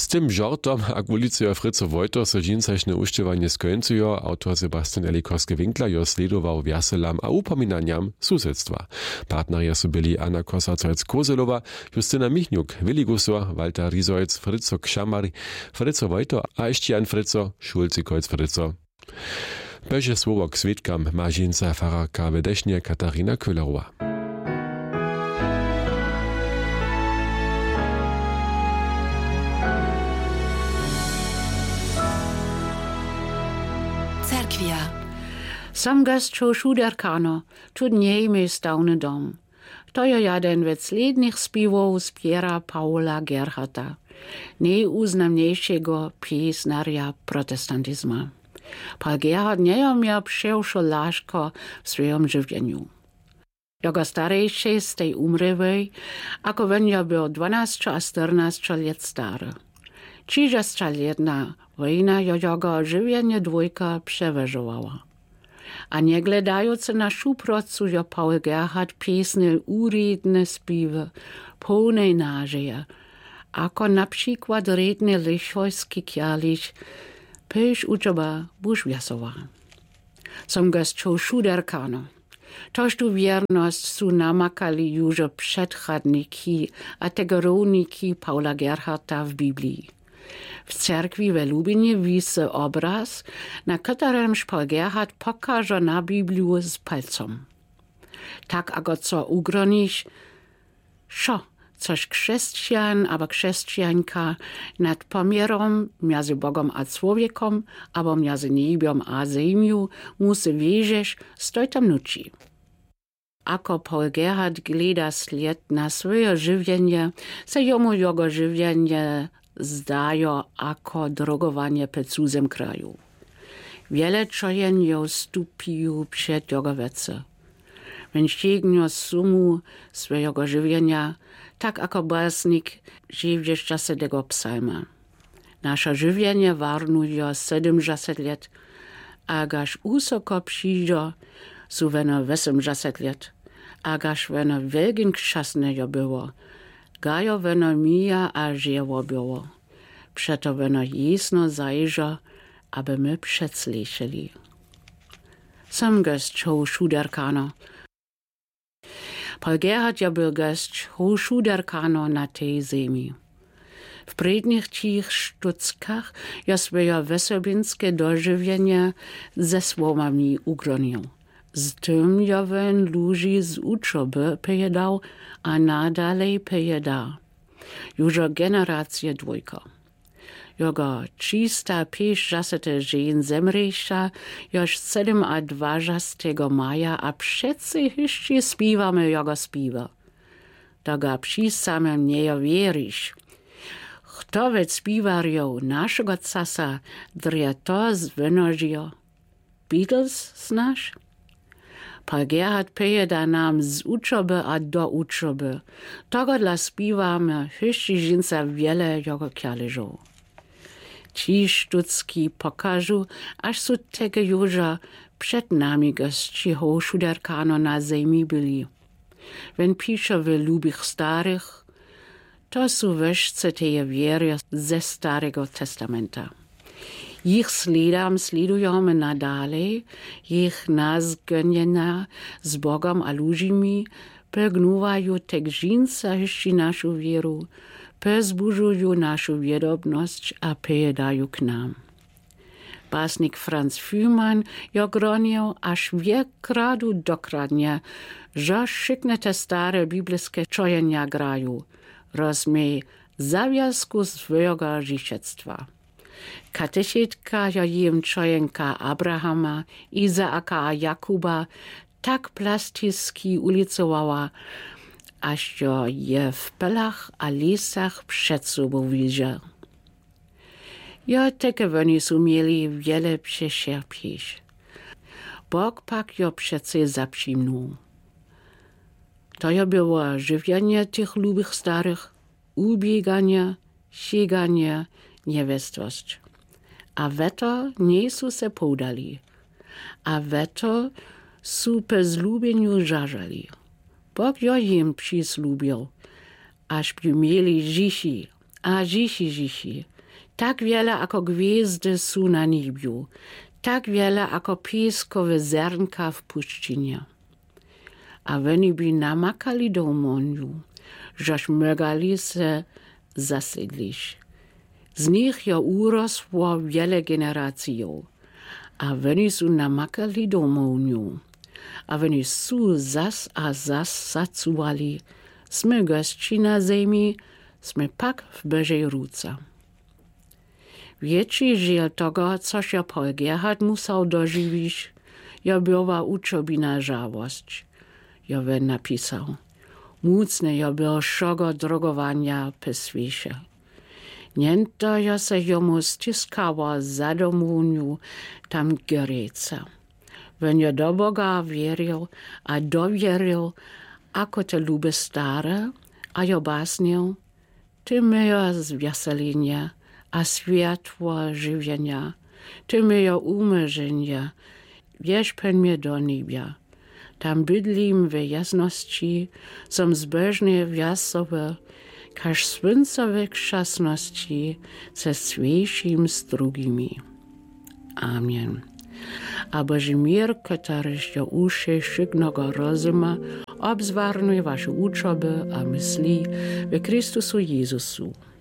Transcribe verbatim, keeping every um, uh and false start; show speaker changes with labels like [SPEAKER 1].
[SPEAKER 1] Z tym żartom, jak ulicujo Frico Wojto, so dżinsajšne uštěvanje skońcujo, autor Sebastian Elikorski-Winkler jo sledował wjaselam a upominaniam susedstwa. Partnerje su byli Anna Kosacojc-Kozelowa, Justyna Michniuk, Willi Gusor, Walter Risojc, Frico Kšamar, Frico Wojto a ještě Jan Frico, Šulci-Kojc Frico. Beže słowo k svědkam ma dżinsa fararka w Dešnie Katarina Köhlerowa.
[SPEAKER 2] Sam gastcho Schuderkano, tu njejmy stałny dom. To je jeden ve slednych spiwów z Piera Paula Gerharta, najúznamnejšego piesnarja protestantyzmu. Paul Gerhard nie miał przewszo láško w swojom żywieniu. Jego starejszy z tej umrywej, ako wenja był dwanaście a czternaście lat stary. trzydziestoletna wojna jego żywienie dwójka przewyżowała. A nie gledając na szuprodcu, jo Paul Gerhard piesne uredne spiwy, pełnej nadzieje, ako na przykład redny lichojski kierlich, pysz uczeba buszwiasowa. Som gastcho Schuderkano. Toż tu wierność su namakali już przedchadniki a tegoroniki Paula Gerharta w Biblii. W cerkwi w Lubinie wisi obraz, na którym Paul Gerhard pokaże na Bibliu z palcem. Tak ako co ugronisz, szo, coś chrześcijan albo chrześcijanka nad pomierom między Bogom a człowiekiem, albo między niebem a ziemią musi wiedzieć, stoi tam nuci. Ako Paul Gerhard gleda sled na swoje żywienie, se jemu jego żywienie zdajo ako drogowanie po cudzym kraju. Wiele czojenio stupił przed jego wece. Wenn ścięgnio sumu swojego żywienia, tak ako básnik żyje w czasie tego psalma. Nasze żywienie warnuje siedemdziesiąt lat, a gaż usoko przyjdzie, su weno osiemdziesiąt lat, a gaż weno wielkim czasne było, gajo weno mija a żyło było. Przeto weno jasno zajrze, aby my przedsłyszeli. Sam gastcho Schuderkano. Paul Gerhard ja był gastcho Schuderkano na tej ziemi. W prednich cich sztuckach ja swoje wesobinskie dożywienie ze słowami ugronił. Z tym ja wen ludzi z uczoby pojedał, a nadalej pojeda. Już generacje dwójka. Jego trzysta pięćdziesiąt żen zemrejsza już dwudziestego siódmego maja, a przece jeszcze śpiewamy jego śpiewy. Tego przy samym nie wierzysz. Kto ve śpiewarjów naszego czasu drie to zwynożył? Beatles znasz? Paul Gerhard pojeda nam z uczoby a do uczoby. Tego dla śpiewamy jeszcze dżinsa wiele jego kierliżów. Ci sztucki pokażu, aż su tego już przed nami gastchiho Schuderkano na ziemi byli. Wenn pisze w lubich starych, to su wyżce teje wiery ze Starego Testamenta. Ich sledam sledujemy nadalej, ich nazgonienia z Bogom a ludźmi pognuwają tak dżinsa jeszcze naszą wieru, pozbužujú našu viedobnosť a prijedajú k nám. Básnik Franz Fühmann jo gronil až viekradu dokradne, že šikne te staré biblické čojenia grajú, rozmej zaviazku svojego žičectva. Katechetka jo jim čojenka Abrahama, Izaaka a Jakuba tak plasticky ulicowała, aż jo je w pelach a lisach przed sobą widział. Jo takie oni sumieli wiele przecierpieć. Bóg pak jo przece zaprzymnął. To jo było żywienie tych lubych starych, ubieganie, sięganie, niewestwość. A weto nie su se podali, a weto su po zlubieniu żarzali. Bóg jo jim przysłubił, aż by mieli dzieci, a dzieci dzieci, Tak wiele ako gwiezdy są na niebiu, tak wiele ako pieskowe zernka w puszczynie. A oni by namakali do umoniu, żeż mogali se zasiedlić. Z nich je urosło wiele generacji, a oni są namakali do umoniu. A oni są zas a zas zacuvali, sme gości na zemi, sme pak w Bożej ruce. Wieci żył tego, coż ja Paul Gerhard musał dożywić, ja była uczobina żałość. Ja wen napisał. Mocne ja był szogo drogowania po świecie. Niento ja se jomu stiskała za domuniu tam gereca. Wenn ja do Boga wierzył, a dowierzył, ako te luby stare, a ja basnił, ty myja zwieselenia, a światło żywienia, ty myja umerzenia, wierz pen mnie do niebia. Tam bydlim w jasności, som zbożnie wiasowe, każ słońcowe krzasności ze świejszym z drugimi. Amen. A Boży mir, któryś do uszy szygnego rozuma, obzwarnuje wasze uczoby a myśli w Chrystusu Jezusu.